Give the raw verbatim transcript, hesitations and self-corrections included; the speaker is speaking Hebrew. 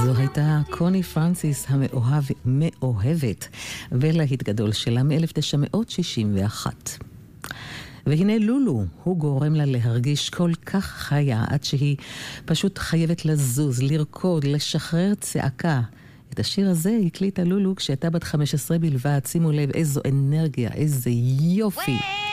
זו הייתה קוני פרנסיס המאוהב, מאוהבת, ולהיט גדול שלה מ-אלף תשע מאות שישים ואחת. והנה לולו, הוא גורם לה להרגיש כל כך חיה, עד שהיא פשוט חייבת לזוז, לרקוד, לשחרר צעקה. את השיר הזה הקליטה לולו כשהייתה בת חמש עשרה בלבד. שימו לב איזו אנרגיה, איזה יופי.